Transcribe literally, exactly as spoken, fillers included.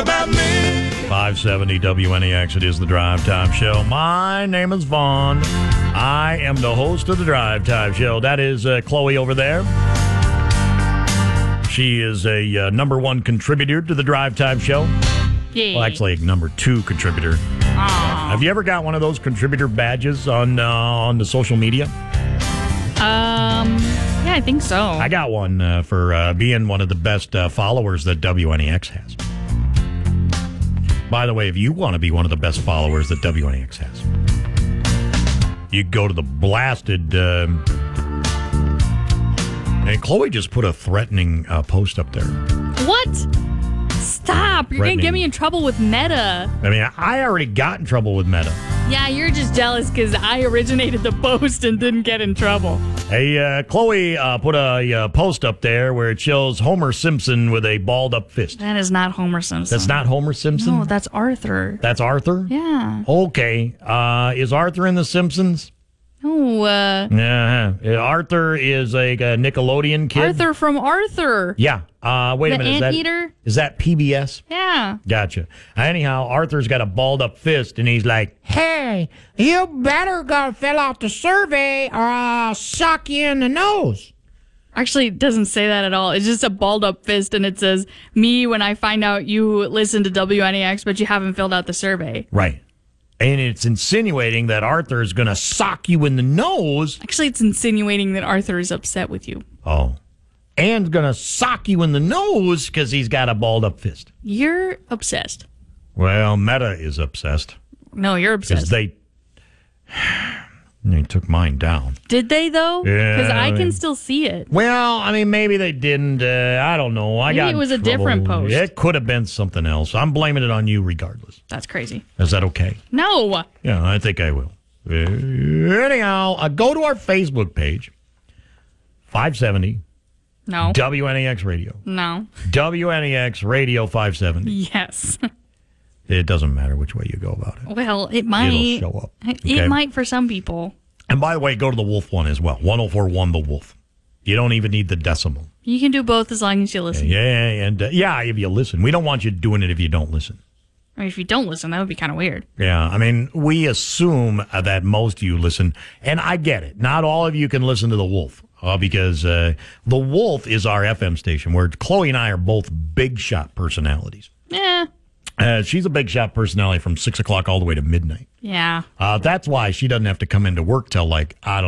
about me. five seventy W N E X, it is the Drive Time Show. My name is Vaughn. I am the host of the Drive Time Show. That is uh, Chloe over there. She is a uh, number one contributor to the Drive Time Show. Yeah. Well, actually, a number two contributor. Aww. Have you ever got one of those contributor badges on uh, on the social media? Um, yeah, I think so. I got one uh, for uh, being one of the best uh, followers that W N E X has. By the way, if you want to be one of the best followers that W N E X has, you go to the blasted... Um, and Chloe just put a threatening uh, post up there. What? Stop. You're going to get me in trouble with Meta. I mean, I already got in trouble with Meta. Yeah, you're just jealous because I originated the post and didn't get in trouble. Hey, uh, Chloe uh, put a uh, post up there where it shows Homer Simpson with a balled-up fist. That is not Homer Simpson. That's not Homer Simpson? No, that's Arthur. That's Arthur? Yeah. Okay. Uh, is Arthur in The Simpsons? Oh, uh... Yeah. Uh, Arthur is a, a Nickelodeon kid? Arthur from Arthur. Yeah. Uh, wait the a minute. Is Anteater? that, is that P B S? Yeah. Gotcha. Anyhow, Arthur's got a balled-up fist, and he's like, Hey, you better go fill out the survey or I'll sock you in the nose. Actually, it doesn't say that at all. It's just a balled up fist, and it says, me when I find out you listen to W N E X, but you haven't filled out the survey. right. And it's insinuating that Arthur is going to sock you in the nose. Actually, it's insinuating that Arthur is upset with you. Oh. And going to sock you in the nose because he's got a balled-up fist. You're obsessed. Well, Meta is obsessed. No, you're Because obsessed. they... They took mine down. Did they, though? Yeah, Because I I can mean- still see it. Well, I mean, maybe they didn't. Uh, I don't know. I Maybe got it in was a trouble. different post. It could have been something else. I'm blaming it on you regardless. That's crazy. Is that okay? No. Yeah, I think I will. Uh, anyhow, uh, go to our Facebook page, five seventy No. W N E X Radio. No. W N E X Radio five seventy. Yes. It doesn't matter which way you go about it. Well, it might. It'll show up. It Okay? might for some people. And by the way, go to the Wolf one as well. one oh four point one The Wolf. You don't even need the decimal. You can do both as long as you listen. Yeah, and uh, yeah, if you listen. We don't want you doing it if you don't listen. I mean, if you don't listen, that would be kind of weird. Yeah, I mean, we assume uh, that most of you listen, and I get it. Not all of you can listen to The Wolf, uh, because uh, The Wolf is our F M station, where Chloe and I are both big shot personalities. Yeah. Uh, she's a big shot personality from six o'clock all the way to midnight. Yeah. Uh, that's why she doesn't have to come into work till, like, I don't